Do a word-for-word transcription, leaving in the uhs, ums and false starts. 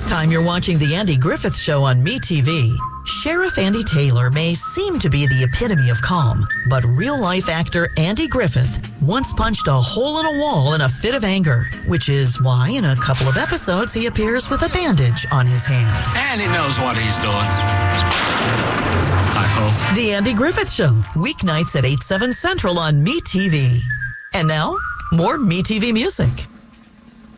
time you're watching The Andy Griffith Show on MeTV. Sheriff Andy Taylor may seem to be the epitome of calm, but real-life actor Andy Griffith once punched a hole in a wall in a fit of anger, which is why in a couple of episodes he appears with a bandage on his hand. And he knows what he's doing. I hope. The Andy Griffith Show, weeknights at eight, seven Central on MeTV. And now, more MeTV music.